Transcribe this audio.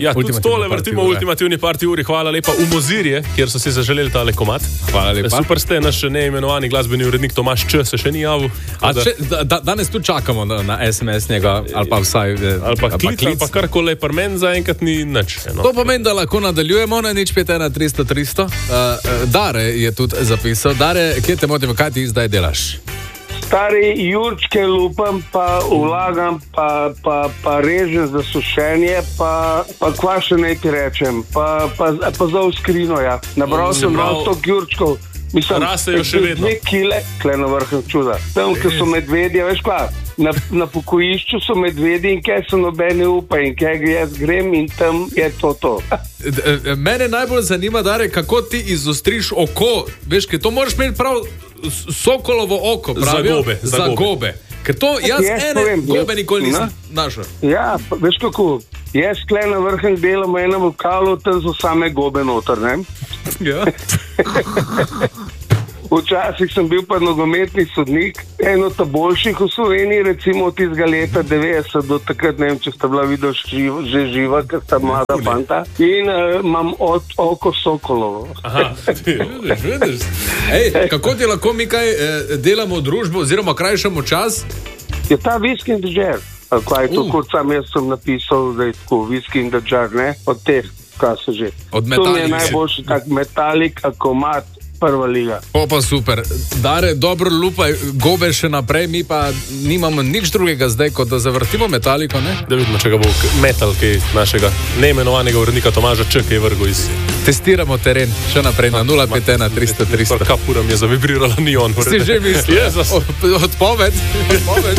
Ja, tudi tole vrtimo v ultimativni party uri. Hvala lepa Umozirje, kjer so si zaželeli tale komad. Hvala lepa. Super ste, naš neimenovani glasbeni urednik Tomaž Č se še ni javil. Danes tu čakamo na SMS njega, ali pa vsaj ali pa klic, ali pa karkoli, par meni zaenkrat ni nič. To pomeni, da lahko nadaljujemo na 051 300 300. Dare je tudi zapisal. Dare, kje te motim, kaj ti zdaj delaš? Stari jurčke lupam, pa vlagam, pa režem za sušenje, pa kva še nekaj rečem, pa za uskrino, ja. Nabral sem malo 100 jurčkov. Mislim, rasejo še vedno. 2 kile, kle na vrhu čuda. Tam, ko so medvedje, veš kva, na pokojišču so medvedje in kaj so nobene upa in kaj jaz grem in tam je to. Mene najbolj zanima, Dare, kako ti izostriš oko, veš, ker to moraš imeti prav sokolovo oko, pravijo. Za gobe. Ker to jaz gobe nikoli nisem našel. Ja, veš kako, jaz kle na vrhem delam v enem lokalu, tam so same gobe noter, ne? Ja. Včasih sem bil pa nogometni sodnik, eno ta boljših v Sloveniji, recimo od tistega leta 90 do takrat, ne vem, če sta bila videl že živa, ker sta mlada fanta, in imam oko sokolovo. Aha, vidiš. Ej, kako ti lahko mi kaj delamo v družbo oziroma krajšamo čas? Je ta Whisky in the Jar, kaj je to, kot sam jaz sem napisal, da je tako Whisky in the Jar, ne, od teh, kaj so že. Od Metallica. To mi je najboljši tak Metallica, Komat, prva liga. Pa super. Dare, dobro lupaj gobe še naprej, mi pa nimamo nič drugega zdaj, kot da zavrtimo Metallico, ne? Da vidimo, če ga bo metal, kaj našega neimenovanega urednika Tomaža Č, kaj je vrgo iz... Testiramo teren, še naprej na 051 300 300. Kapuram je zavibrirala, ni on. Si že mislil? Odpoved.